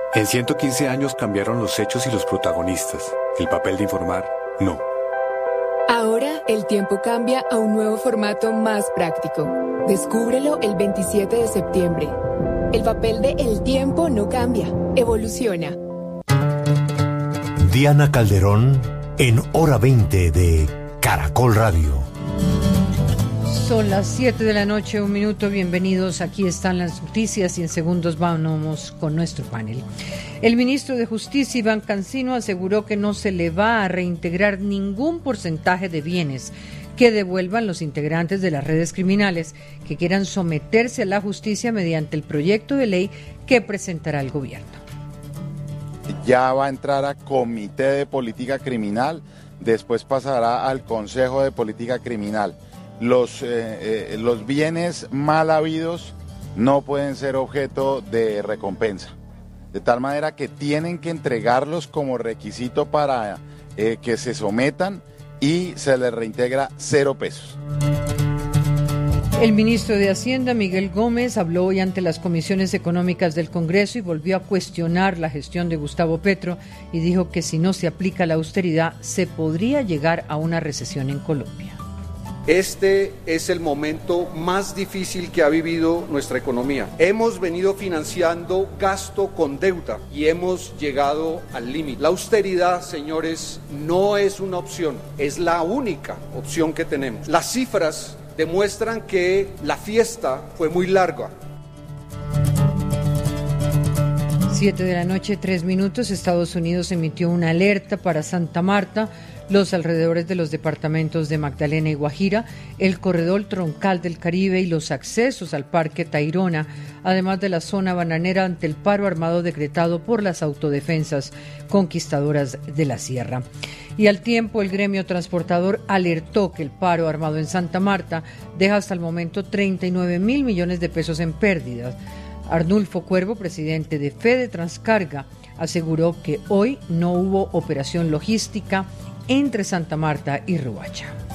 En 115 años cambiaron los hechos y los protagonistas. El papel de informar, no. Ahora el tiempo cambia a un nuevo formato más práctico. Descúbrelo el 27 de septiembre. El papel de El Tiempo no cambia, evoluciona. Diana Calderón en Hora 20 de Caracol Radio. Son las 7 de la noche, 1 minuto. Bienvenidos. Aquí están las noticias y en segundos vamos con nuestro panel. El ministro de Justicia, Iván Cancino, aseguró que no se le va a reintegrar ningún porcentaje de bienes que devuelvan los integrantes de las redes criminales que quieran someterse a la justicia mediante el proyecto de ley que presentará el gobierno. Ya va a entrar a Comité de Política Criminal, después pasará al Consejo de Política Criminal. Los bienes mal habidos no pueden ser objeto de recompensa, de tal manera que tienen que entregarlos como requisito para que se sometan y se les reintegra 0 pesos. El ministro de Hacienda, Miguel Gómez, habló hoy ante las comisiones económicas del Congreso y volvió a cuestionar la gestión de Gustavo Petro y dijo que si no se aplica la austeridad se podría llegar a una recesión en Colombia. Este es el momento más difícil que ha vivido nuestra economía. Hemos venido financiando gasto con deuda y hemos llegado al límite. La austeridad, señores, no es una opción, es la única opción que tenemos. Las cifras demuestran que la fiesta fue muy larga. 7 de la noche, 3 minutos. Estados Unidos emitió una alerta para Santa Marta, los alrededores de los departamentos de Magdalena y Guajira, el corredor troncal del Caribe y los accesos al Parque Tayrona, además de la zona bananera ante el paro armado decretado por las autodefensas conquistadoras de la sierra. Y al tiempo, el gremio transportador alertó que el paro armado en Santa Marta deja hasta el momento 39.000 millones de pesos en pérdidas. Arnulfo Cuervo, presidente de Fede Transcarga, aseguró que hoy no hubo operación logística entre Santa Marta y Riohacha.